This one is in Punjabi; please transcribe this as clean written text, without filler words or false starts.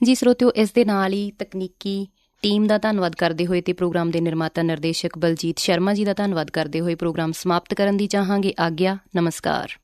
ਜੀ ਸਰੋਤਿਓ, ਇਸ ਦੇ ਨਾਲ ਹੀ ਤਕਨੀਕੀ ਟੀਮ ਦਾ ਧੰਨਵਾਦ ਕਰਦੇ ਹੋਏ ਅਤੇ ਪ੍ਰੋਗਰਾਮ ਦੇ ਨਿਰਮਾਤਾ ਨਿਰਦੇਸ਼ਕ ਬਲਜੀਤ ਸ਼ਰਮਾ ਜੀ ਦਾ ਧੰਨਵਾਦ ਕਰਦੇ ਹੋਏ ਪ੍ਰੋਗਰਾਮ ਸਮਾਪਤ ਕਰਨ ਦੀ ਚਾਹਾਂਗੇ। ਆਗਿਆ, ਨਮਸਕਾਰ।